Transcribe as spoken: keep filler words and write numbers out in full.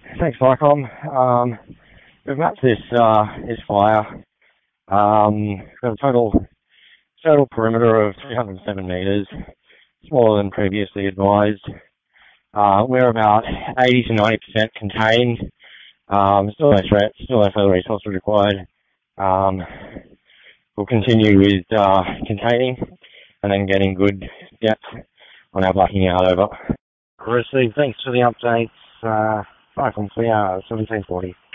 Thanks, Michael. Um, we've mapped this uh, this fire. Um, we've got a total total perimeter of three hundred seven metres, smaller than previously advised. Uh, we're about eighty to ninety percent contained. Um, still no threat, still no further resources required. Um, we'll continue with uh, containing and then getting good depth on our blacking out over. Received. Thanks for the updates. Uh, Michael, we are seventeen forty.